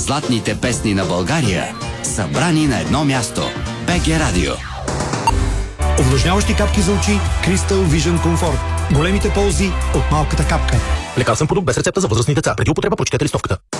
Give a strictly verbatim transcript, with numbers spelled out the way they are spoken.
златните песни на България, събрани на едно място. БГ Радио. Увлажняващи капки за очи Crystal Vision Comfort. Големите ползи от малката капка. Лекарствен продукт без рецепта за възрастни деца. Преди употреба прочетете листовката.